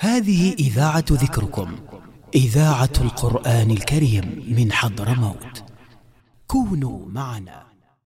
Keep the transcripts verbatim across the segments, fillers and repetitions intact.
هذه إذاعة ذكركم، إذاعة القرآن الكريم من حضرموت. كونوا معنا.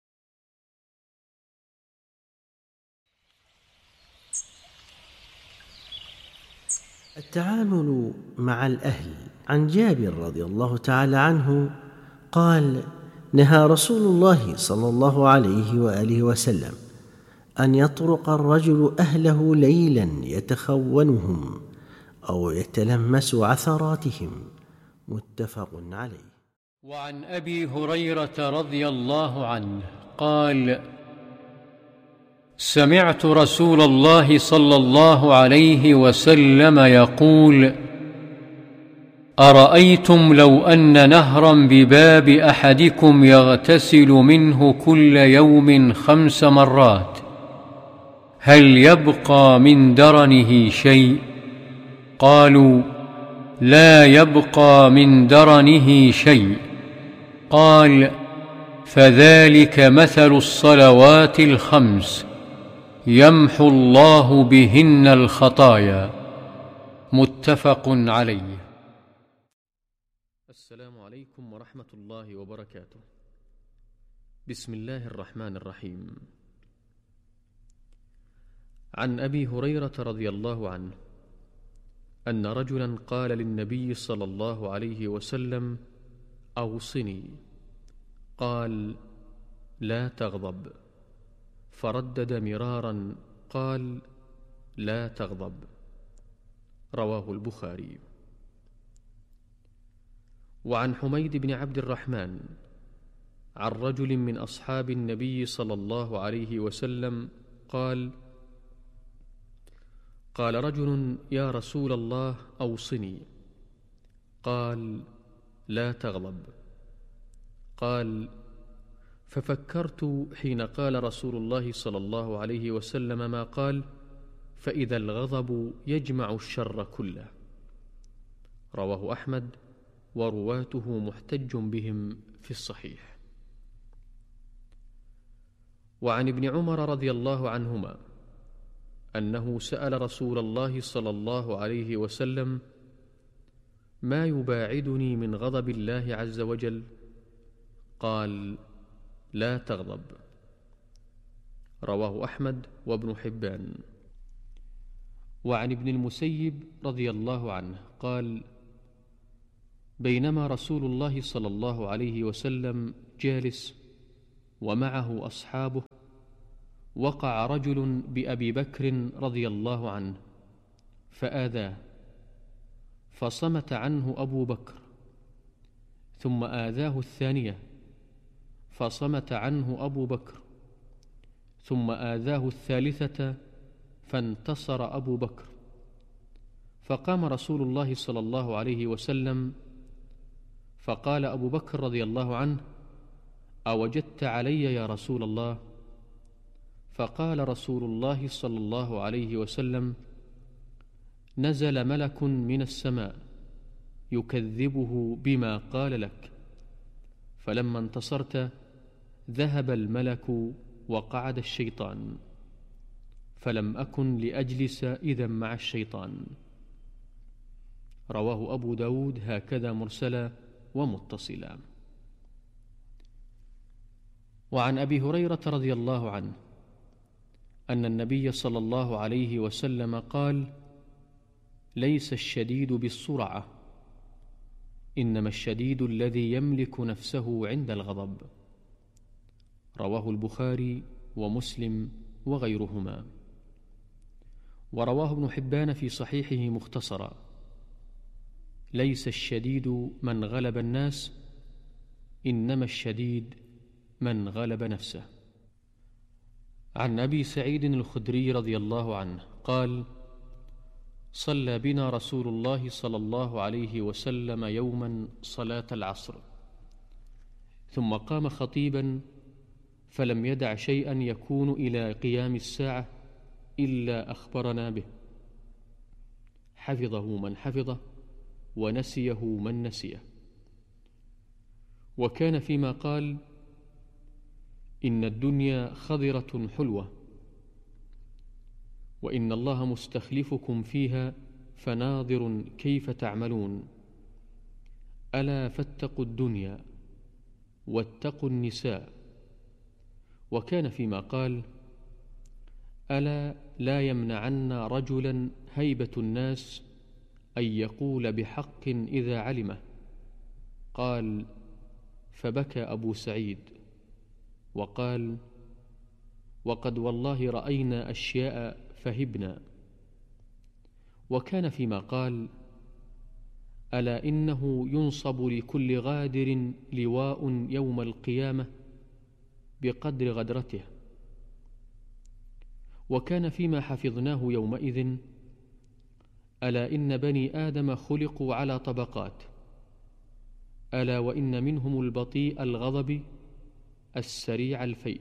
التعامل مع الأهل. عن جابر رضي الله تعالى عنه قال: نهى رسول الله صلى الله عليه وآله وسلم أن يطرق الرجل أهله ليلا يتخونهم أو يتلمس عثراتهم. متفق عليه. وعن أبي هريرة رضي الله عنه قال: سمعت رسول الله صلى الله عليه وسلم يقول: أرأيتم لو أن نهرا بباب أحدكم يغتسل منه كل يوم خمس مرات هل يبقى من درنه شيء؟ قالوا: لا يبقى من درنه شيء. قال: فذلك مثل الصلوات الخمس يمحو الله بهن الخطايا. متفق عليه. السلام عليكم ورحمة الله وبركاته. بسم الله الرحمن الرحيم. عن أبي هريرة رضي الله عنه أن رجلا قال للنبي صلى الله عليه وسلم: أوصني. قال: لا تغضب. فردد مرارا قال: لا تغضب. رواه البخاري. وعن حميد بن عبد الرحمن عن رجل من أصحاب النبي صلى الله عليه وسلم قال: قال رجل: يا رسول الله أوصني. قال: لا تغضب. قال: ففكرت حين قال رسول الله صلى الله عليه وسلم ما قال، فإذا الغضب يجمع الشر كله. رواه أحمد، ورواته محتج بهم في الصحيح. وعن ابن عمر رضي الله عنهما أنه سأل رسول الله صلى الله عليه وسلم: ما يباعدني من غضب الله عز وجل؟ قال: لا تغضب. رواه أحمد وابن حبان. وعن ابن المسيب رضي الله عنه قال: بينما رسول الله صلى الله عليه وسلم جالس ومعه أصحابه، وقع رجل بأبي بكر رضي الله عنه فآذاه، فصمت عنه أبو بكر، ثم آذاه الثانية فصمت عنه أبو بكر، ثم آذاه الثالثة فانتصر أبو بكر. فقام رسول الله صلى الله عليه وسلم فقال أبو بكر رضي الله عنه: أوجدت علي يا رسول الله؟ فقال رسول الله صلى الله عليه وسلم: نزل ملك من السماء يكذبه بما قال لك، فلما انتصرت ذهب الملك وقعد الشيطان، فلم أكن لأجلس إذا مع الشيطان. رواه أبو داود هكذا مرسلا ومتصلا. وعن أبي هريرة رضي الله عنه أن النبي صلى الله عليه وسلم قال: ليس الشديد بالسرعة، إنما الشديد الذي يملك نفسه عند الغضب. رواه البخاري ومسلم وغيرهما. ورواه ابن حبان في صحيحه مختصرا: ليس الشديد من غلب الناس، إنما الشديد من غلب نفسه. عن أبي سعيد الخدري رضي الله عنه قال: صلى بنا رسول الله صلى الله عليه وسلم يوما صلاة العصر، ثم قام خطيبا فلم يدع شيئا يكون إلى قيام الساعة إلا أخبرنا به، حفظه من حفظه ونسيه من نسيه. وكان فيما قال: إن الدنيا خضرة حلوة، وإن الله مستخلفكم فيها فناظر كيف تعملون. ألا فاتقوا الدنيا واتقوا النساء. وكان فيما قال: ألا لا يمنعن رجلا هيبة الناس أن يقول بحق إذا علمه. قال: فبكى أبو سعيد وقال: وقد والله رأينا أشياء فهبنا. وكان فيما قال: ألا إنه ينصب لكل غادر لواء يوم القيامة بقدر غدرته. وكان فيما حفظناه يومئذ: ألا إن بني آدم خلقوا على طبقات، ألا وإن منهم البطيء الغضب السريع الفيء،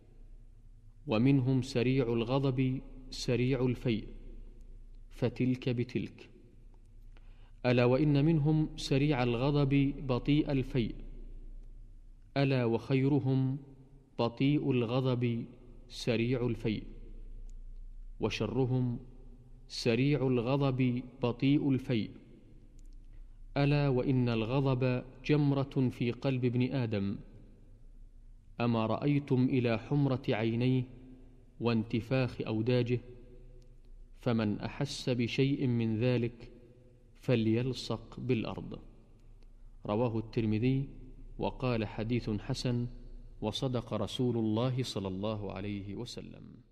ومنهم سريع الغضب سريع الفيء، فتلك بتلك. ألا وإن منهم سريع الغضب بطيء الفيء، ألا وخيرهم بطيء الغضب سريع الفيء، وشرهم سريع الغضب بطيء الفيء. ألا وإن الغضب جمرة في قلب ابن آدم، أما رأيتم إلى حمرة عينيه وانتفاخ أوداجه؟ فمن أحس بشيء من ذلك فليلصق بالأرض. رواه الترمذي وقال: حديث حسن، وصدق رسول الله صلى الله عليه وسلم.